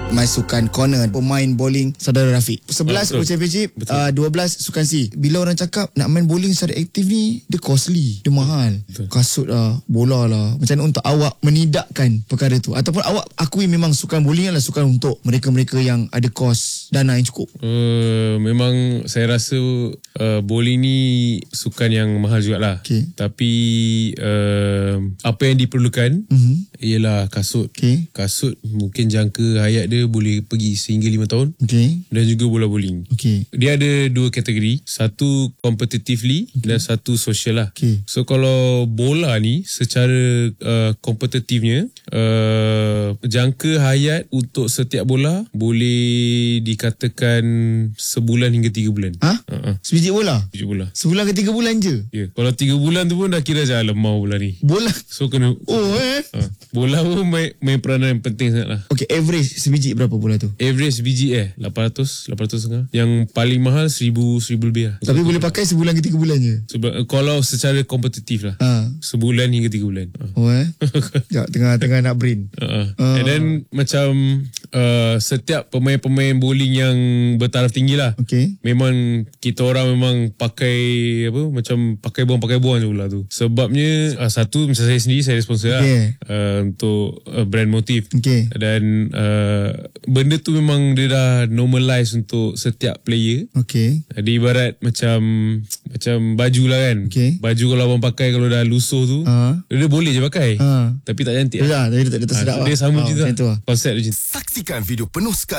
sukan corner, pemain bowling saudara Rafiq. 11 World Championship, 12 sukan C. Bila orang cakap nak main bowling secara aktif ni, dia costly, dia mahal. Kasut lah, bola lah. Macam mana untuk awak menidakkan perkara tu? Ataupun awak akui memang sukan bowling adalah sukan untuk mereka-mereka yang ada kos dana yang cukup? Memang saya rasa bowling ni sukan yang mahal jugalah. Tapi apa yang diperlukan ialah kasut. Kasut mungkin jangka hayat dia boleh pergi sehingga 5 tahun. Dan juga bola bowling. Dia ada 2 kategori. Satu competitively dan satu social lah. So kalau bola ni secara kompetitifnya, jangka hayat untuk setiap bola boleh dikatakan sebulan hingga 3 bulan. Sebiji bola? Sebiji bola. Sebulan ke 3 bulan je? Ya. Kalau 3 bulan tu pun dah kira macam lemah bola ni. Bola? So kena bola pun main peranan yang penting sangat lah. Average sebiji berapa bola tu? Average sebiji 800 setengah. Yang paling mahal 1000 lebih lah. Tapi boleh pakai sebulan ke 3 bulan je? Kalau secara kompetitif lah. Sebulan hingga 3 bulan. Tengah nak brain. And then macam setiap pemain-pemain bowling yang bertaraf tinggi lah. Memang kita orang memang pakai macam pakai buang je bola tu. Sebabnya satu, macam saya sendiri, saya sponsor lah untuk brand motif. Dan benda tu memang dia dah normalize untuk setiap player. Dia ibarat macam baju lah kan. Baju kalau abang pakai, kalau dah lusuh tu, dia boleh je pakai. Tapi tak cantik lah. Dia tak sedap lah. Dia sama je lah. Konsep dia. Saksikan video penuh sekali